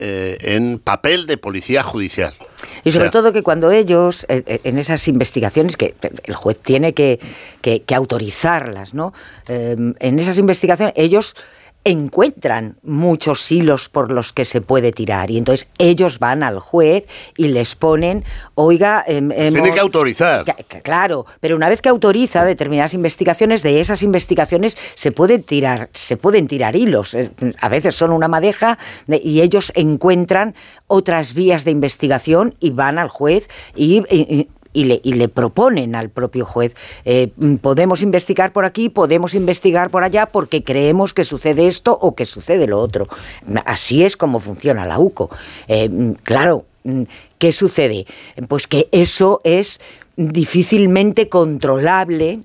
en papel de policía judicial. Y sobre todo que cuando ellos, en esas investigaciones, que el juez tiene que autorizarlas, ¿no? En esas investigaciones ellos encuentran muchos hilos por los que se puede tirar y entonces ellos van al juez y les ponen, oiga, tiene que autorizar. Claro, pero una vez que autoriza determinadas investigaciones, de esas investigaciones se pueden tirar hilos. A veces son una madeja y ellos encuentran otras vías de investigación y van al juez y le proponen al propio juez, podemos investigar por aquí, podemos investigar por allá, porque creemos que sucede esto o que sucede lo otro. Así es como funciona la UCO. Claro, ¿qué sucede? Pues que eso es difícilmente controlable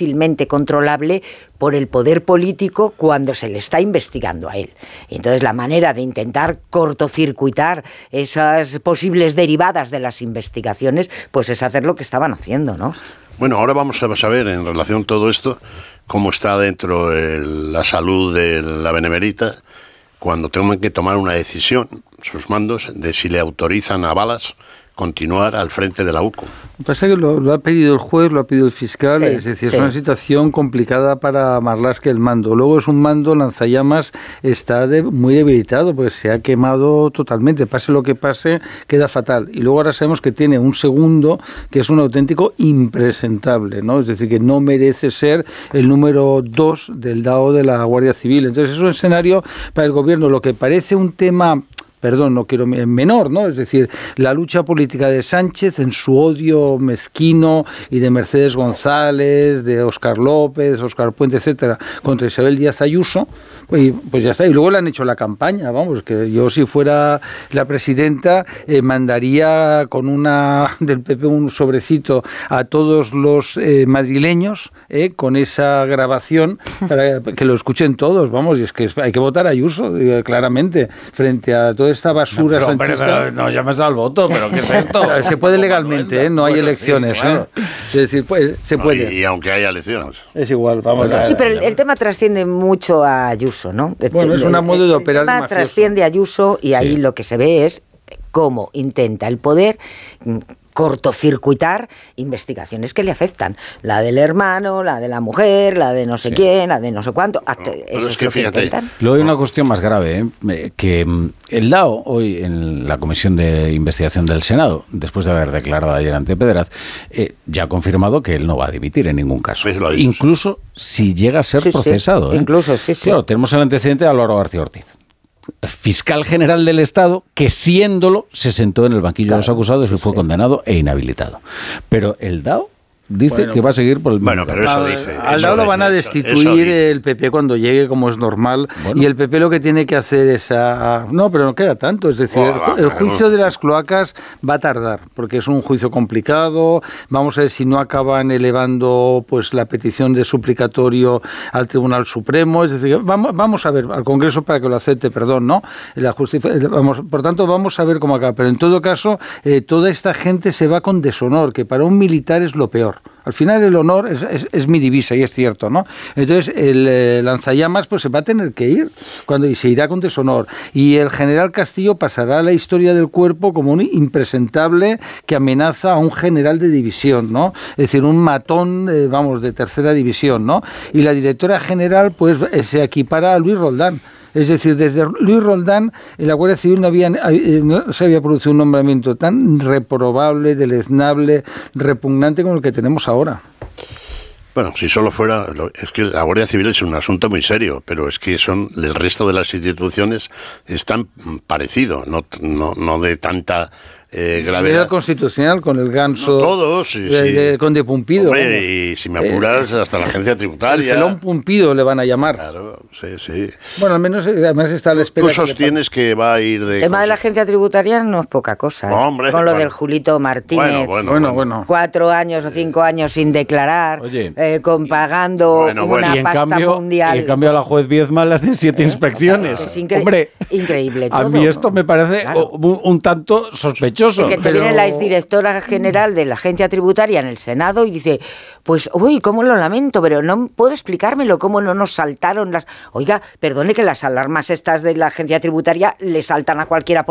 por el poder político cuando se le está investigando a él. Entonces la manera de intentar cortocircuitar esas posibles derivadas de las investigaciones, pues es hacer lo que estaban haciendo, ¿no? Bueno, ahora vamos a saber en relación a todo esto cómo está dentro la salud de la Benemérita cuando tengan que tomar una decisión, sus mandos, de si le autorizan a Balas continuar al frente de la UCO. Lo que pasa es que lo ha pedido el juez, lo ha pedido el fiscal, sí, es decir, es una situación complicada para Marlaska el mando. Luego es un mando, lanzallamas, está muy debilitado, porque se ha quemado totalmente, pase lo que pase, queda fatal. Y luego ahora sabemos que tiene un segundo que es un auténtico impresentable, ¿no? Es decir, que no merece ser el número 2 del DAO de la Guardia Civil. Entonces es un escenario para el gobierno, lo que parece un tema... no quiero menor, ¿no? Es decir, la lucha política de Sánchez en su odio mezquino y de Mercedes González, de Óscar López, Óscar Puente, etcétera, contra Isabel Díaz Ayuso, pues ya está. Y luego le han hecho la campaña, vamos, que yo si fuera la presidenta mandaría con del PP un sobrecito a todos los madrileños con esa grabación para que lo escuchen todos, vamos, y es que hay que votar a Ayuso claramente frente a toda esta basura sanchista. No llames al voto, pero ¿qué es esto? Se puede legalmente, no hay elecciones. Sí, claro. Es decir, pues, se puede. Y aunque haya elecciones. Es igual, vamos. Sí, pero el tema trasciende mucho a Ayuso, ¿no? Bueno, es una modo de operar de mafioso. El tema trasciende a Ayuso y ahí lo que se ve es cómo intenta el poder cortocircuitar investigaciones que le afectan. La del hermano, la de la mujer, la de no sé quién, la de no sé cuánto. Eso es que fíjate. Luego hay una cuestión más grave, que el DAO, hoy en la Comisión de Investigación del Senado, después de haber declarado ayer ante Pedraz, ya ha confirmado que él no va a dimitir en ningún caso. Incluso si llega a ser procesado. Incluso, sí. Claro, tenemos el antecedente de Álvaro García Ortiz, fiscal general del Estado, que siéndolo se sentó en el banquillo de los acusados y fue condenado e inhabilitado. Pero el DAO dice que va a seguir por el mismo. Pero eso dice. Al DAO lo van a destituir el PP cuando llegue, como es normal. Bueno. Y el PP lo que tiene que hacer es... No, pero no queda tanto. Es decir, el juicio de las cloacas va a tardar, porque es un juicio complicado. Vamos a ver si no acaban elevando pues la petición de suplicatorio al Tribunal Supremo. Es decir, vamos a ver al Congreso para que lo acepte, ¿no? La justicia, por tanto, vamos a ver cómo acaba. Pero en todo caso, toda esta gente se va con deshonor, que para un militar es lo peor. Al final el honor es mi divisa y es cierto, ¿no? Entonces el lanzallamas pues se va a tener que ir y se irá con deshonor. Y el general Castillo pasará a la historia del cuerpo como un impresentable que amenaza a un general de división, ¿no? Es decir, un matón, de tercera división, ¿no? Y la directora general pues se equipara a Luis Roldán. Es decir, desde Luis Roldán en la Guardia Civil no se había producido un nombramiento tan reprobable, deleznable, repugnante como el que tenemos ahora. Bueno, si solo fuera... Es que la Guardia Civil es un asunto muy serio, pero es que el resto de las instituciones están parecidos, no de tanta... gravedad constitucional con el ganso todos con de Pumpido. Hombre, y si me apuras hasta la agencia tributaria, el felón Pumpido le van a llamar. Claro, sí. Bueno, al menos además está a la espera. Tú sostienes que va a ir de... El tema de la agencia tributaria no es poca cosa. No, hombre, con lo del Julito Martínez, bueno. 4 años o 5 años sin declarar, pagando una pasta mundial. Y en cambio a la juez Viezma le hacen 7 inspecciones. Es increíble todo. A mí esto me parece un tanto sospechoso. sospechoso. Es que te viene la exdirectora general de la Agencia Tributaria en el Senado y dice, pues, uy, cómo lo lamento, pero no puedo explicármelo, cómo no nos saltaron las... Oiga, perdone que las alarmas estas de la Agencia Tributaria le saltan a cualquiera